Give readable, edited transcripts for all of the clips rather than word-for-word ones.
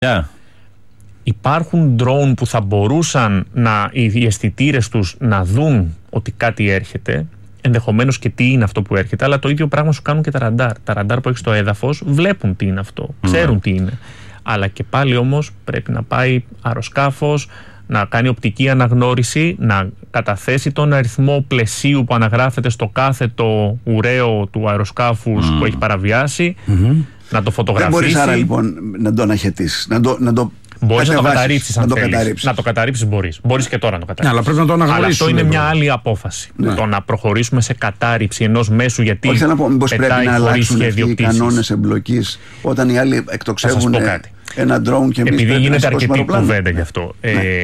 Υπάρχουν drone που θα μπορούσαν οι αισθητήρες τους να δουν ότι κάτι έρχεται, ενδεχομένως και τι είναι αυτό που έρχεται, αλλά το ίδιο πράγμα σου κάνουν και τα ραντάρ. Τα ραντάρ που έχει στο έδαφος βλέπουν τι είναι αυτό, ξέρουν τι είναι. Αλλά και πάλι όμως πρέπει να πάει αεροσκάφος, να κάνει οπτική αναγνώριση, να καταθέσει τον αριθμό πλαισίου που αναγράφεται στο κάθετο ουραίο του αεροσκάφους που έχει παραβιάσει, να το φωτογραφίσει. Δεν μπορείς άρα λοιπόν να το αναχαιτήσεις, μπορείς να το καταρρύψεις αν θέλεις. Να το καταρρύψεις μπορείς. Μπορείς και τώρα να το καταρρύψεις. Αλλά πρέπει να το αναγνωρίσεις. Αλλά αυτό είναι μια άλλη απόφαση. Ναι. Το να προχωρήσουμε σε κατάρρυψη ενός μέσου, γιατί όχι, θέλω να πω, μήπως πρέπει να αλλάξουν οι κανόνες εμπλοκής όταν οι άλλοι εκτοξεύουν ένα drone και εμείς επειδή γίνεται αρκετή κουβέντα γι' αυτό.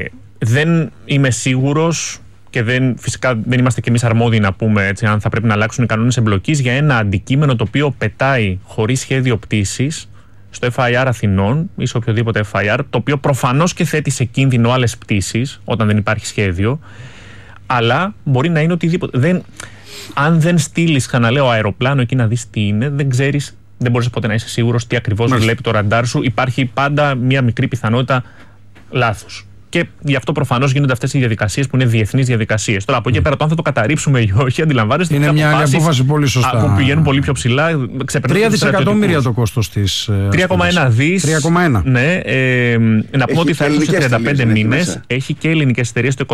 Δεν είμαι σίγουρος και φυσικά δεν είμαστε κι εμείς αρμόδιοι να πούμε έτσι, αν θα πρέπει να αλλάξουν οι κανόνες εμπλοκής για ένα αντικείμενο το οποίο πετάει χωρίς σχέδιο πτήσης στο FIR Αθηνών ή σε οποιοδήποτε FIR, το οποίο προφανώς και θέτει σε κίνδυνο άλλες πτήσεις όταν δεν υπάρχει σχέδιο, αλλά μπορεί να είναι οτιδήποτε. Αν δεν στείλεις, ξαναλέω, αεροπλάνο εκεί να δεις τι είναι, δεν μπορείς ποτέ να είσαι σίγουρος τι ακριβώς βλέπει το ραντάρ σου. Υπάρχει πάντα μια μικρή πιθανότητα λάθους. Και γι' αυτό προφανώς γίνονται αυτές οι διαδικασίες που είναι διεθνείς διαδικασίες. Τώρα από εκεί πέρα, το αν θα το καταρρύψουμε ή όχι, αντιλαμβάνεστε. Είναι μια άλλη απόφαση πολύ σωστά. Που πηγαίνουν πολύ πιο ψηλά. 3 δισεκατομμύρια το κόστος της. 3,1 δις. 3,1. Ναι. Να πούμε ότι θα έρθουν σε 35 μήνες. Έχει και ελληνικές εταιρείες. Το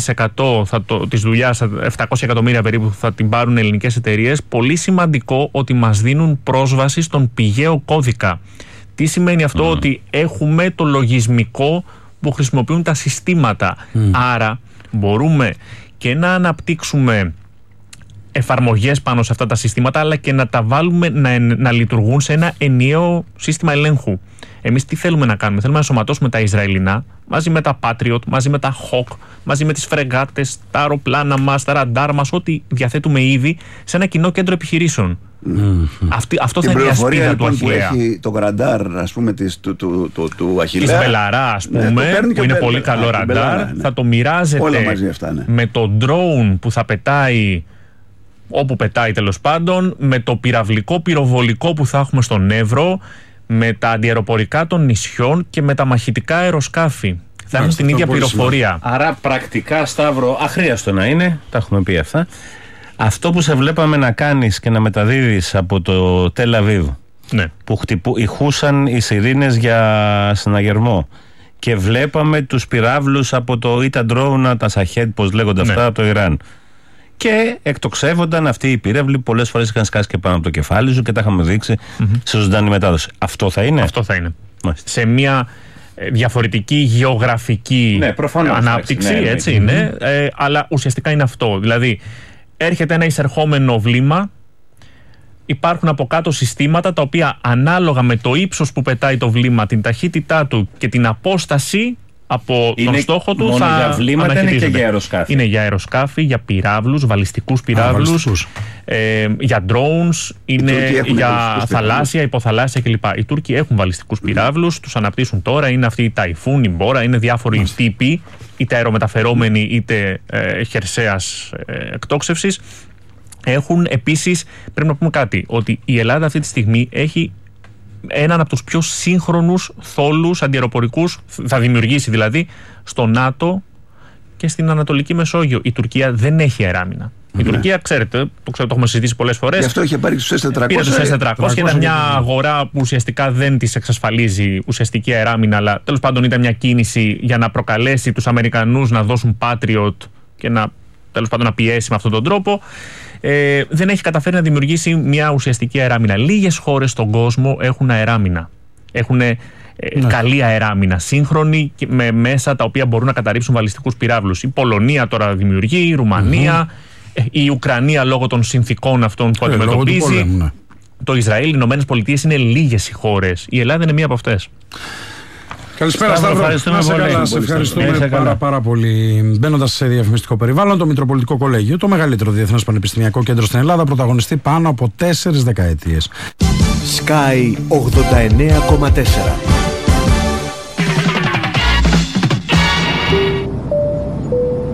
25% της δουλειάς, 700 εκατομμύρια περίπου, θα την πάρουν ελληνικές εταιρείες. Πολύ σημαντικό ότι μας δίνουν πρόσβαση στον πηγαίο κώδικα. Τι σημαίνει αυτό? Ότι έχουμε το λογισμικό που χρησιμοποιούν τα συστήματα. Άρα μπορούμε και να αναπτύξουμε εφαρμογές πάνω σε αυτά τα συστήματα, αλλά και να τα βάλουμε να λειτουργούν σε ένα ενιαίο σύστημα ελέγχου. Εμείς τι θέλουμε να κάνουμε? Θέλουμε να ενσωματώσουμε τα Ισραηλινά μαζί με τα Patriot, μαζί με τα Hawk, μαζί με τις φρεγάτες, τα αεροπλάνα μας, τα ραντάρ μας, ό,τι διαθέτουμε ήδη σε ένα κοινό κέντρο επιχειρήσεων. Αυτό θα είναι η ασπίδα λοιπόν, του Αχιλλέα. Που έχει το ραντάρ, ας πούμε, του Αχιλλέα. Της Μπελαρά, ας πούμε, που είναι πολύ καλό ραντάρ. Θα το μοιράζεται με το drone που θα πετάει όπου πετάει τέλος πάντων, με το πυραυλικό πυροβολικό που θα έχουμε στον Εύρο, με τα αντιαεροπορικά των νησιών και με τα μαχητικά αεροσκάφη. Θα έχουν την ίδια πληροφορία. Άρα πρακτικά, Σταύρο, αχρίαστο να είναι, τα έχουμε πει αυτά. Αυτό που σε βλέπαμε να κάνεις και να μεταδίδεις από το Τελ Αβίβ, που ηχούσαν οι σιρήνες για συναγερμό, και βλέπαμε τους πυράβλους από το Ita Drone, τα Σαχέντ, πώς λέγονται αυτά, από το Ιράν, και εκτοξεύονταν αυτοί οι πύραυλοι, πολλές φορές είχαν σκάσει και πάνω από το κεφάλι σου και τα είχαμε δείξει σε ζωντανή μετάδοση. Αυτό θα είναι? Αυτό θα είναι. Σε μια διαφορετική γεωγραφική ανάπτυξη, έτσι, αλλά ουσιαστικά είναι αυτό. Δηλαδή, έρχεται ένα εισερχόμενο βλήμα, υπάρχουν από κάτω συστήματα τα οποία ανάλογα με το ύψος που πετάει το βλήμα, την ταχύτητά του και την απόσταση από τον στόχο του, θα για βλήματα, είναι και για αεροσκάφη. Είναι για αεροσκάφη, για πυράβλους, βαλιστικούς πυράβλους, για drones, είναι για θαλάσσια, υποθαλάσσια κλπ. Οι Τούρκοι έχουν βαλιστικούς πυράβλους, τους αναπτύσσουν τώρα, είναι αυτή η Ταϊφούν, η Μπόρα, είναι διάφοροι τύποι, είτε αερομεταφερόμενοι είτε χερσαίας εκτόξευσης. Έχουν επίσης, πρέπει να πούμε κάτι, ότι η Ελλάδα αυτή τη στιγμή έχει έναν από τους πιο σύγχρονους θόλους αντιαεροπορικούς, θα δημιουργήσει δηλαδή, στο ΝΑΤΟ και στην Ανατολική Μεσόγειο. Η Τουρκία δεν έχει αεράμινα. Η Τουρκία, ξέρετε, το έχουμε συζητήσει πολλές φορές. Γι' αυτό είχε πάρει τους S-400. Πήρε τους S-400 και ήταν μια αγορά που ουσιαστικά δεν της εξασφαλίζει ουσιαστική αεράμινα, αλλά τέλος πάντων ήταν μια κίνηση για να προκαλέσει τους Αμερικανούς να δώσουν Patriot και τέλος πάντων να πιέσει με αυτόν τον τρόπο. Δεν έχει καταφέρει να δημιουργήσει μια ουσιαστική αεράμινα. Λίγες χώρες στον κόσμο έχουν αεράμινα. Έχουν καλή αεράμινα, σύγχρονη, με μέσα τα οποία μπορούν να καταρρύψουν βαλιστικούς πυράβλους. Η Πολωνία τώρα δημιουργεί, η Ρουμανία, η Ουκρανία λόγω των συνθηκών αυτών που αντιμετωπίζει. Το Ισραήλ, οι Ηνωμένες Πολιτείες είναι λίγες οι χώρες. Η Ελλάδα είναι μία από αυτές. Καλησπέρα, Σταύρο. Σε ευχαριστούμε πάρα πολύ. Μπαίνοντας σε διαφημιστικό περιβάλλον, το Μητροπολιτικό Κολέγιο, το μεγαλύτερο διεθνές πανεπιστημιακό κέντρο στην Ελλάδα, πρωταγωνιστεί πάνω από 4 δεκαετίες. Sky 89,4.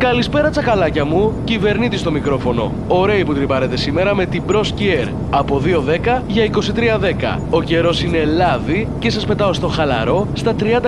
Καλησπέρα τσακαλάκια μου, κυβερνήτης στο μικρόφωνο. Ωραίοι που τρυπάρετε σήμερα με την Bros Kier από 2.10 για 23.10. Ο καιρός είναι λάδι και σας πετάω στο χαλαρό στα 30